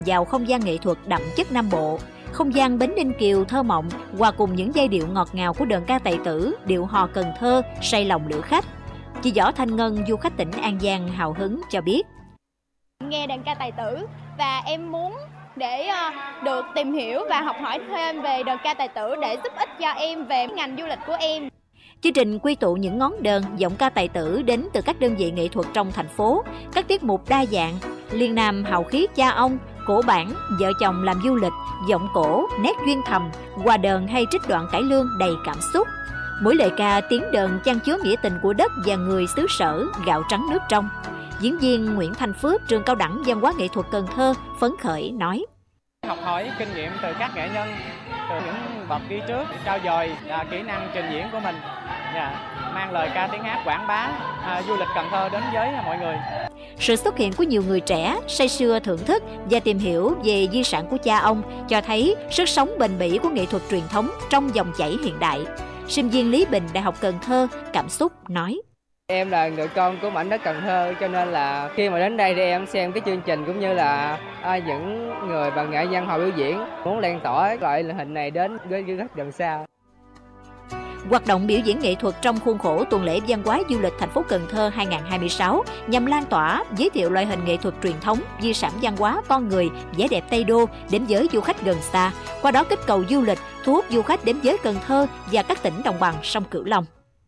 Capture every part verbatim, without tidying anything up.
vào không gian nghệ thuật đậm chất Nam Bộ. Không gian Bến Ninh Kiều thơ mộng hòa cùng những giai điệu ngọt ngào của đờn ca Tài Tử, điệu hò Cần Thơ say lòng lữ khách. Chị Võ Thanh Ngân, du khách tỉnh An Giang hào hứng cho biết: Nghe đờn ca Tài Tử và em muốn để được tìm hiểu và học hỏi thêm về đờn ca Tài Tử để giúp ích cho em về ngành du lịch của em. Chương trình quy tụ những ngón đờn, giọng ca Tài Tử đến từ các đơn vị nghệ thuật trong thành phố, các tiết mục đa dạng, liên nam hào khí cha ông, cổ bản, vợ chồng làm du lịch, giọng cổ, nét duyên thầm, hòa đờn hay trích đoạn cải lương đầy cảm xúc. Mỗi lời ca tiếng đờn chan chứa nghĩa tình của đất và người xứ sở, gạo trắng nước trong. Diễn viên Nguyễn Thanh Phước, trường Cao đẳng Văn hóa Nghệ thuật Cần Thơ phấn khởi nói: Học hỏi kinh nghiệm từ các nghệ nhân, từ những bậc đi trước, trau dồi à, kỹ năng trình diễn của mình, yeah, mang lời ca tiếng hát quảng bá à, du lịch Cần Thơ đến với mọi người. Sự xuất hiện của nhiều người trẻ say sưa thưởng thức và tìm hiểu về di sản của cha ông cho thấy sức sống bền bỉ của nghệ thuật truyền thống trong dòng chảy hiện đại. Sinh viên Lý Bình, Đại học Cần Thơ cảm xúc nói: Em là người con của mảnh đất Cần Thơ, cho nên là khi mà đến đây thì em xem cái chương trình cũng như là à, những người và nghệ nhân họ biểu diễn, muốn lan tỏa loại hình này đến với du khách gần xa. Hoạt động biểu diễn nghệ thuật trong khuôn khổ tuần lễ văn hóa du lịch thành phố Cần Thơ hai không hai sáu nhằm lan tỏa, giới thiệu loại hình nghệ thuật truyền thống, di sản văn hóa con người, vẻ đẹp Tây Đô đến với du khách gần xa, qua đó kích cầu du lịch, thu hút du khách đến với Cần Thơ và các tỉnh đồng bằng sông Cửu Long.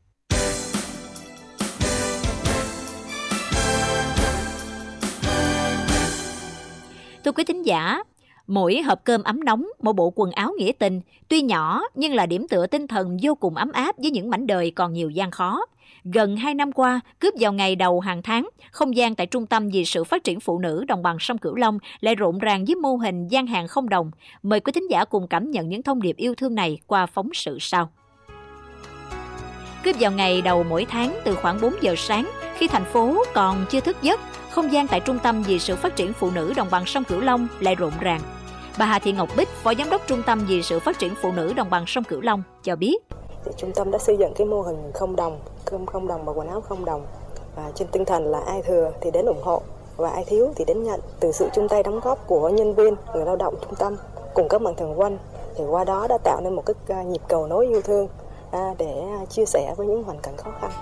Thưa quý thính giả, mỗi hộp cơm ấm nóng, một bộ quần áo nghĩa tình, tuy nhỏ nhưng là điểm tựa tinh thần vô cùng ấm áp với những mảnh đời còn nhiều gian khó. Gần hai năm qua, cướp vào ngày đầu hàng tháng, không gian tại Trung tâm vì sự phát triển phụ nữ đồng bằng sông Cửu Long lại rộn ràng với mô hình gian hàng không đồng. Mời quý thính giả cùng cảm nhận những thông điệp yêu thương này qua phóng sự sau. Cướp vào ngày đầu mỗi tháng từ khoảng bốn giờ sáng, khi thành phố còn chưa thức giấc, không gian tại Trung tâm vì sự phát triển phụ nữ đồng bằng sông Cửu Long lại rộn ràng. Bà Hà Thị Ngọc Bích, Phó Giám đốc Trung tâm vì sự phát triển phụ nữ đồng bằng sông Cửu Long cho biết: Thì trung tâm đã xây dựng cái mô hình không đồng, cơm không đồng và quần áo không đồng. Và trên tinh thần là ai thừa thì đến ủng hộ và ai thiếu thì đến nhận. Từ sự chung tay đóng góp của nhân viên, người lao động trung tâm cùng các mạnh thường quân, thì qua đó đã tạo nên một cái nhịp cầu nối yêu thương để chia sẻ với những hoàn cảnh khó khăn.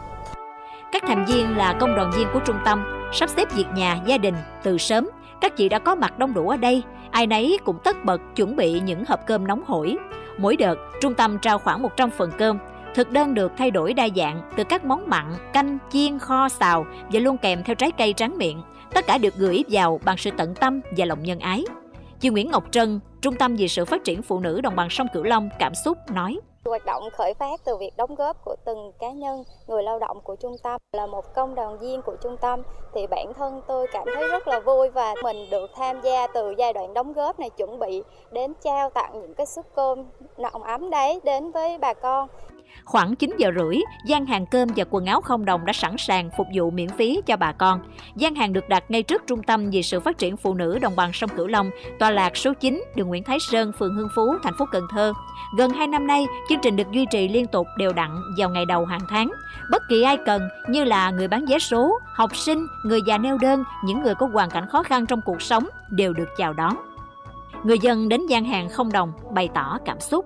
Các thành viên là công đoàn viên của trung tâm, sắp xếp việc nhà, gia đình từ sớm. Các chị đã có mặt đông đủ ở đây, ai nấy cũng tất bật chuẩn bị những hộp cơm nóng hổi. Mỗi đợt, trung tâm trao khoảng một trăm phần cơm. Thực đơn được thay đổi đa dạng từ các món mặn, canh, chiên, kho, xào và luôn kèm theo trái cây tráng miệng. Tất cả được gửi vào bằng sự tận tâm và lòng nhân ái. Chị Nguyễn Ngọc Trân, Trung tâm vì sự phát triển phụ nữ đồng bằng sông Cửu Long cảm xúc nói: Hoạt động khởi phát từ việc đóng góp của từng cá nhân, người lao động của trung tâm. Là một công đoàn viên của trung tâm thì bản thân tôi cảm thấy rất là vui và mình được tham gia từ giai đoạn đóng góp này, chuẩn bị đến trao tặng những cái suất cơm nọng ấm đấy đến với bà con. Khoảng chín giờ rưỡi, gian hàng cơm và quần áo không đồng đã sẵn sàng phục vụ miễn phí cho bà con. Gian hàng được đặt ngay trước Trung tâm vì sự phát triển phụ nữ đồng bằng sông Cửu Long, tọa lạc số chín, đường Nguyễn Thái Sơn, phường Hưng Phú, thành phố Cần Thơ. Gần hai năm nay, chương trình được duy trì liên tục đều đặn vào ngày đầu hàng tháng. Bất kỳ ai cần, như là người bán vé số, học sinh, người già neo đơn, những người có hoàn cảnh khó khăn trong cuộc sống đều được chào đón. Người dân đến gian hàng không đồng bày tỏ cảm xúc: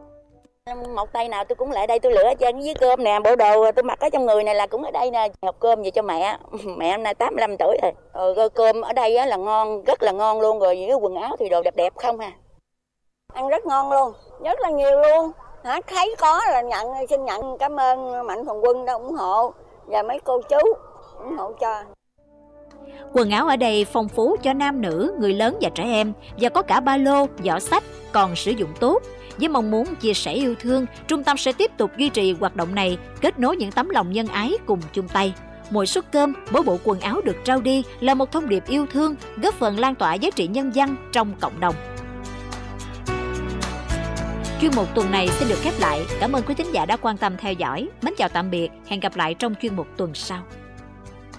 Một tay nào tôi cũng lại đây, tôi lựa cho với cơm nè, bộ đồ tôi mặc ở trong người này là cũng ở đây nè. Hộp cơm về cho mẹ, mẹ hôm nay tám mươi lăm tuổi rồi. Rồi cơm ở đây á là ngon, rất là ngon luôn, rồi những cái quần áo thì đồ đẹp đẹp không à. Ăn rất ngon luôn, rất là nhiều luôn. Hả, thấy có là nhận, xin nhận, cảm ơn mạnh thường quân đã ủng hộ và mấy cô chú ủng hộ cho. Quần áo ở đây phong phú cho nam nữ, người lớn và trẻ em, và có cả ba lô, giỏ sách còn sử dụng tốt. Với mong muốn chia sẻ yêu thương, trung tâm sẽ tiếp tục duy trì hoạt động này, kết nối những tấm lòng nhân ái cùng chung tay. Mỗi suất cơm, mỗi bộ quần áo được trao đi là một thông điệp yêu thương, góp phần lan tỏa giá trị nhân văn trong cộng đồng. Chuyên mục tuần này xin được khép lại. Cảm ơn quý thính giả đã quan tâm theo dõi. Mến chào tạm biệt, hẹn gặp lại trong chuyên mục tuần sau.